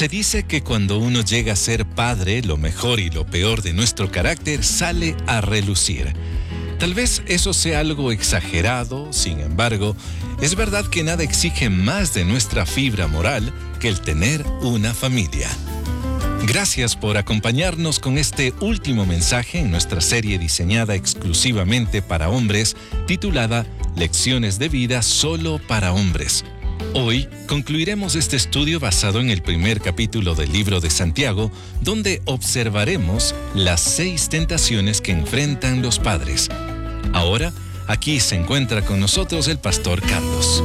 Se dice que cuando uno llega a ser padre, lo mejor y lo peor de nuestro carácter sale a relucir. Tal vez eso sea algo exagerado, sin embargo, es verdad que nada exige más de nuestra fibra moral que el tener una familia. Gracias por acompañarnos con este último mensaje en nuestra serie diseñada exclusivamente para hombres, titulada Lecciones de vida solo para hombres. Hoy concluiremos este estudio basado en el primer capítulo del libro de Santiago, donde observaremos las 6 tentaciones que enfrentan los padres. Ahora, aquí se encuentra con nosotros el pastor Carlos.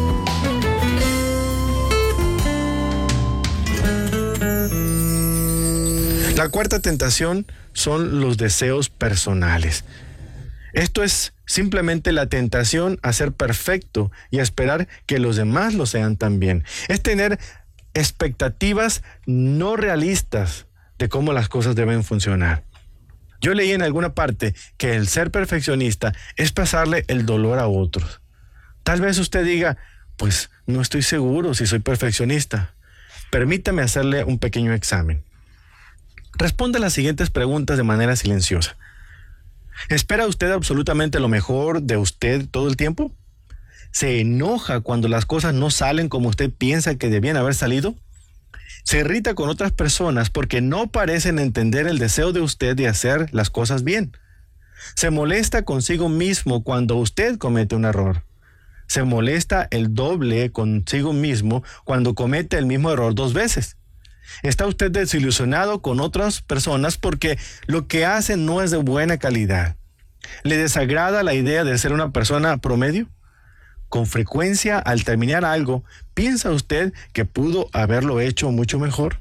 La cuarta tentación son los deseos personales. Esto es simplemente la tentación a ser perfecto y a esperar que los demás lo sean también. Es tener expectativas no realistas de cómo las cosas deben funcionar. Yo leí en alguna parte que el ser perfeccionista es pasarle el dolor a otros. Tal vez usted diga, pues no estoy seguro si soy perfeccionista. Permítame hacerle un pequeño examen. Responda las siguientes preguntas de manera silenciosa. ¿Espera usted absolutamente lo mejor de usted todo el tiempo? ¿Se enoja cuando las cosas no salen como usted piensa que debían haber salido? ¿Se irrita con otras personas porque no parecen entender el deseo de usted de hacer las cosas bien? ¿Se molesta consigo mismo cuando usted comete un error? ¿Se molesta el doble consigo mismo cuando comete el mismo error 2 veces? ¿Está usted desilusionado con otras personas porque lo que hacen no es de buena calidad? ¿Le desagrada la idea de ser una persona promedio? Con frecuencia, al terminar algo, ¿piensa usted que pudo haberlo hecho mucho mejor?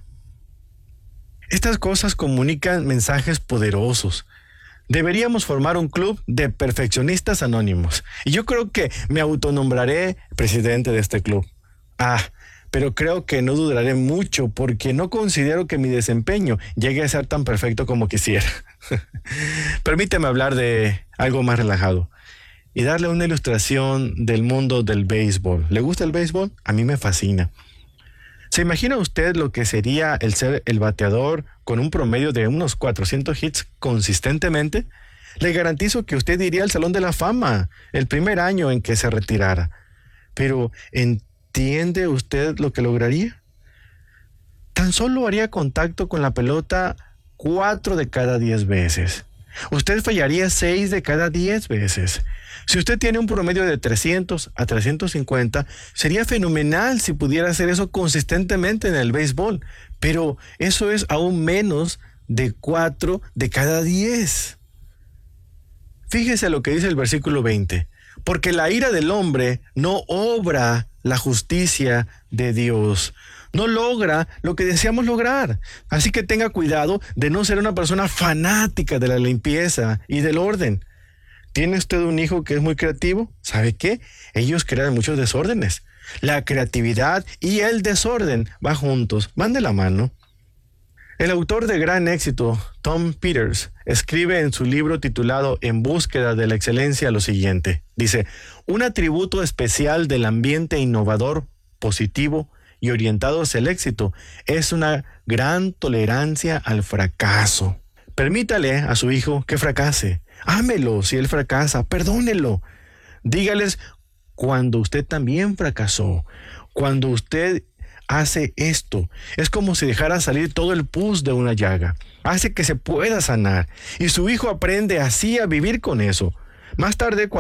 Estas cosas comunican mensajes poderosos. Deberíamos formar un club de perfeccionistas anónimos. Y yo creo que me autonombraré presidente de este club. Pero creo que no duraré mucho porque no considero que mi desempeño llegue a ser tan perfecto como quisiera. Permíteme hablar de algo más relajado y darle una ilustración del mundo del béisbol. ¿Le gusta el béisbol? A mí me fascina. ¿Se imagina usted lo que sería el ser el bateador con un promedio de unos 400 hits consistentemente? Le garantizo que usted iría al Salón de la Fama el primer año en que se retirara. Pero ¿entiende usted lo que lograría? Tan solo haría contacto con la pelota 4 de cada 10 veces. Usted fallaría 6 de cada 10 veces. Si usted tiene un promedio de 300 a 350, sería fenomenal si pudiera hacer eso consistentemente en el béisbol. Pero eso es aún menos de 4 de cada 10. Fíjese lo que dice el versículo 20. Porque la ira del hombre no obra la justicia de Dios. No logra lo que deseamos lograr. Así que tenga cuidado de no ser una persona fanática de la limpieza y del orden. ¿Tiene usted un hijo que es muy creativo? ¿Sabe qué? Ellos crean muchos desórdenes. La creatividad y el desorden van juntos, van de la mano. El autor de gran éxito, Tom Peters, escribe en su libro titulado En búsqueda de la excelencia lo siguiente. Dice, un atributo especial del ambiente innovador, positivo y orientado hacia el éxito es una gran tolerancia al fracaso. Permítale a su hijo que fracase. Ámelo si él fracasa, perdónelo. Dígales cuando usted también fracasó, cuando usted hace esto. Es como si dejara salir todo el pus de una llaga. Hace que se pueda sanar. Y su hijo aprende así a vivir con eso. Más tarde,